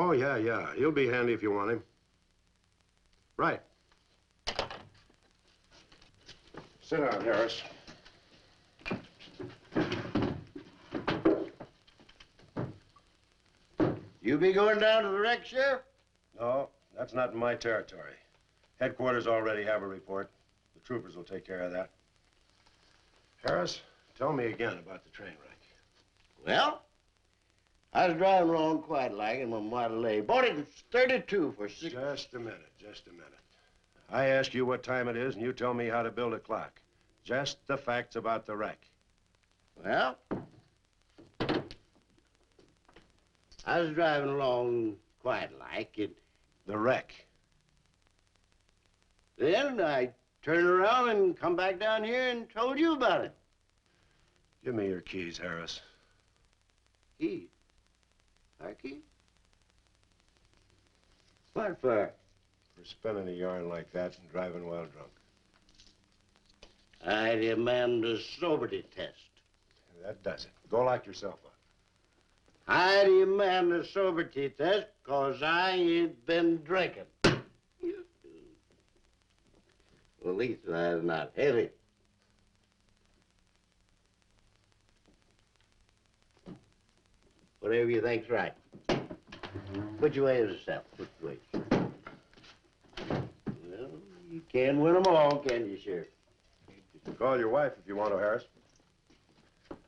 Oh, yeah. He'll be handy if you want him. Right. Sit down, Harris. You be going down to the wreck, Sheriff? No, that's not in my territory. Headquarters already have a report. The troopers will take care of that. Harris, tell me again about the train wreck. Well, I was driving along quite like in my Model A. Bought it in 32 for six... Just a minute. I ask you what time it is, and you tell me how to build a clock. Just the facts about the wreck. Well, I was driving along quite like it. The wreck. Then I turned around and come back down here and told you about it. Give me your keys, Harris. Keys? Our keys? What for? For spinning a yarn like that and driving while drunk. I demand a sobriety test. That does it. Go lock yourself up. I demand a sobriety test because I ain't been drinking. Well, at least I'm not heavy. Whatever you think's right. Which way is the south? Which way? Well, you can't win them all, can you, Sheriff? Call your wife if you want to, Harris.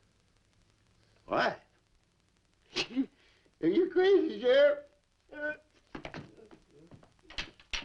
Why? Are you crazy, Sheriff?